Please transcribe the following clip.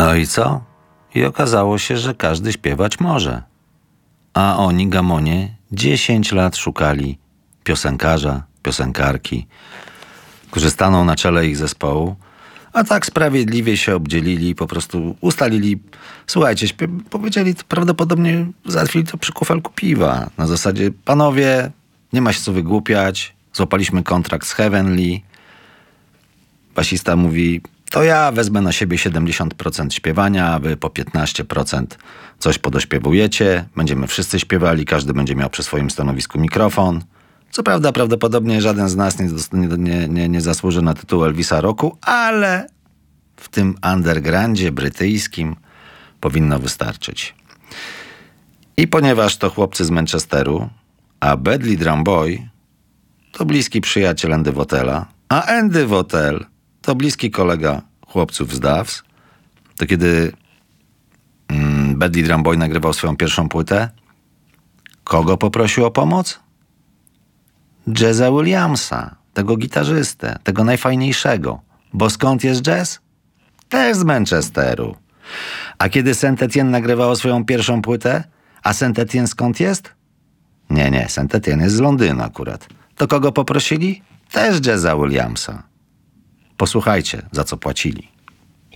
No i co? I okazało się, że każdy śpiewać może. A oni, gamonie, 10 lat szukali piosenkarza, piosenkarki, którzy staną na czele ich zespołu, a tak sprawiedliwie się obdzielili i po prostu ustalili, słuchajcie, powiedzieli, to prawdopodobnie załatwili to przy kufelku piwa. Na zasadzie, panowie, nie ma się co wygłupiać, złapaliśmy kontrakt z Heavenly. Basista mówi, to ja wezmę na siebie 70% śpiewania, a wy po 15% coś podośpiewujecie, będziemy wszyscy śpiewali, każdy będzie miał przy swoim stanowisku mikrofon. Co prawda, prawdopodobnie żaden z nas nie zasłuży na tytuł Elvisa Roku, ale w tym undergroundzie brytyjskim powinno wystarczyć. I ponieważ to chłopcy z Manchesteru, a Badly Drum Boy to bliski przyjaciel Andy Vottela, a Andy Votel to bliski kolega chłopców z Doves, to kiedy Badly Drum Boy nagrywał swoją pierwszą płytę, kogo poprosił o pomoc? Jazza Williamsa, tego gitarzystę, tego najfajniejszego. Bo skąd jest jazz? Też z Manchesteru. A kiedy Saint-Étienne nagrywało swoją pierwszą płytę, a Saint-Étienne skąd jest? Nie, Saint-Étienne jest z Londynu akurat. To kogo poprosili? Też Jazza Williamsa. Posłuchajcie, za co płacili.